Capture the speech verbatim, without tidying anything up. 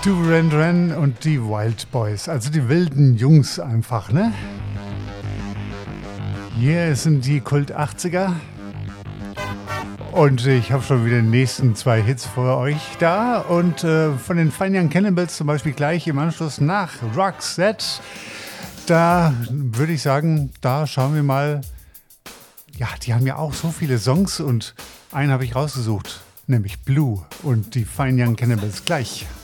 Duran Duran und die Wild Boys, also die wilden Jungs einfach, ne? Hier sind die Kult achtziger und ich habe schon wieder die nächsten zwei Hits für euch da und äh, von den Fine Young Cannibals zum Beispiel gleich im Anschluss nach Roxette. Da würde ich sagen, da schauen wir mal, ja, die haben ja auch so viele Songs und einen habe ich rausgesucht, nämlich Blue und die Fine Young Cannibals gleich.